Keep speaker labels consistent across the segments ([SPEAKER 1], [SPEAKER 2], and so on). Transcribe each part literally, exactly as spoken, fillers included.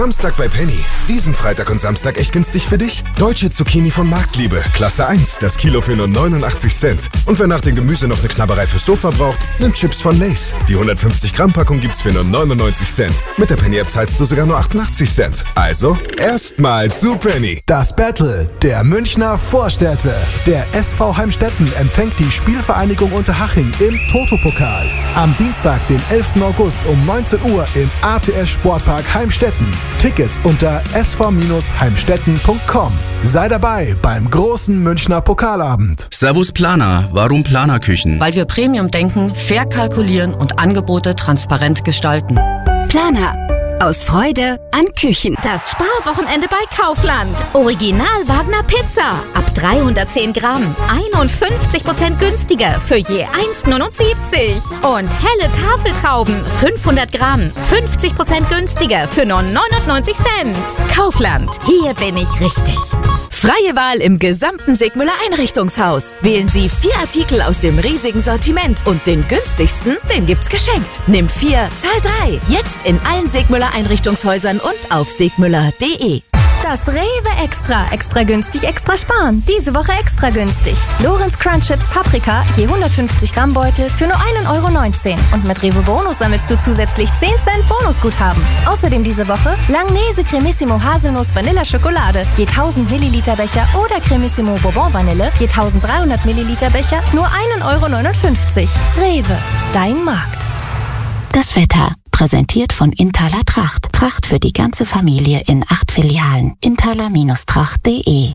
[SPEAKER 1] Samstag bei Penny. Diesen Freitag und Samstag echt günstig für dich. Deutsche Zucchini von Marktliebe, Klasse eins, das Kilo für nur neunundachtzig Cent. Und wer nach dem Gemüse noch eine Knabberei fürs Sofa braucht, nimmt Chips von Lay's. Die hundertfünfzig Gramm Packung gibt's für nur neunundneunzig Cent. Mit der Penny-App zahlst du sogar nur achtundachtzig Cent. Also, erstmal zu Penny.
[SPEAKER 2] Das Battle der Münchner Vorstädte. Der S V Heimstetten empfängt die Spielvereinigung Unterhaching im Toto-Pokal. Am Dienstag, den elften August um neunzehn Uhr im A T S Sportpark Heimstetten. Tickets unter s v heimstetten punkt com. Sei dabei beim großen Münchner Pokalabend.
[SPEAKER 3] Servus Planer. Warum Planerküchen?
[SPEAKER 4] Weil wir Premium denken, fair kalkulieren und Angebote transparent gestalten.
[SPEAKER 5] Planer. Aus Freude an Küchen.
[SPEAKER 6] Das Sparwochenende bei Kaufland. Original Wagner Pizza. Ab dreihundertzehn Gramm. einundfünfzig Prozent günstiger für je eins neunundsiebzig. Und helle Tafeltrauben. fünfhundert Gramm. fünfzig Prozent günstiger für nur neunundneunzig Cent. Kaufland. Hier bin ich richtig.
[SPEAKER 7] Freie Wahl im gesamten Segmüller Einrichtungshaus. Wählen Sie vier Artikel aus dem riesigen Sortiment und den günstigsten, den gibt's geschenkt. Nimm vier, zahl drei. Jetzt in allen Segmüller Einrichtungshäusern und auf segmüller punkt de.
[SPEAKER 8] Das Rewe Extra. Extra günstig, extra sparen. Diese Woche extra günstig. Lorenz Crunch Chips Paprika, je hundertfünfzig Gramm Beutel für nur ein Euro neunzehn. Und mit Rewe Bonus sammelst du zusätzlich zehn Cent Bonusguthaben. Außerdem diese Woche Langnese Cremissimo Haselnuss Vanilla Schokolade, je tausend Milliliter Becher oder Cremissimo Bourbon Vanille, je dreizehnhundert Milliliter Becher, nur ein Euro neunundfünfzig. Rewe, dein Markt.
[SPEAKER 5] Das Wetter. Präsentiert von Inthaler Tracht. Tracht für die ganze Familie in acht Filialen. inthaler Tracht punkt de.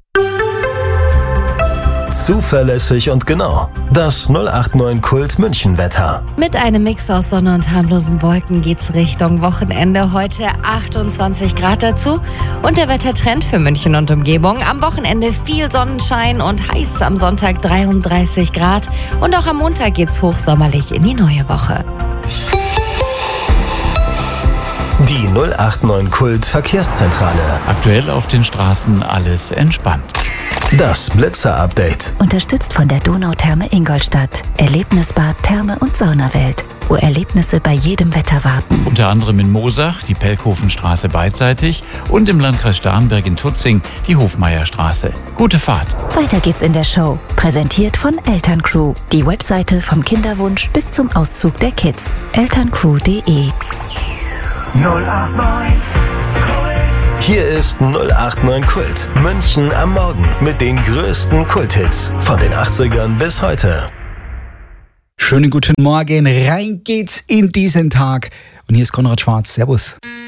[SPEAKER 9] Zuverlässig und genau. Das null acht neun Kult München Wetter.
[SPEAKER 10] Mit einem Mix aus Sonne und harmlosen Wolken geht's Richtung Wochenende. Heute achtundzwanzig Grad dazu. Und der Wettertrend für München und Umgebung. Am Wochenende viel Sonnenschein und heiß am Sonntag dreiunddreißig Grad. Und auch am Montag geht's hochsommerlich in die neue Woche.
[SPEAKER 9] Die null acht neun Kult Verkehrszentrale.
[SPEAKER 11] Aktuell auf den Straßen alles entspannt.
[SPEAKER 9] Das Blitzer-Update.
[SPEAKER 5] Unterstützt von der Donautherme Ingolstadt. Erlebnisbad, Therme und Saunawelt, wo Erlebnisse bei jedem Wetter warten.
[SPEAKER 11] Unter anderem in Moosach die Pelkhofenstraße beidseitig und im Landkreis Starnberg in Tutzing die Hofmeierstraße. Gute Fahrt.
[SPEAKER 5] Weiter geht's in der Show. Präsentiert von Elterncrew. Die Webseite vom Kinderwunsch bis zum Auszug der Kids. elterncrew punkt de.
[SPEAKER 9] null acht neun Kult. Hier ist null acht neun Kult. München am Morgen mit den größten Kulthits von den achtzigern bis heute.
[SPEAKER 12] Schönen guten Morgen, rein geht's in diesen Tag. Und hier ist Konrad Schwarz. Servus.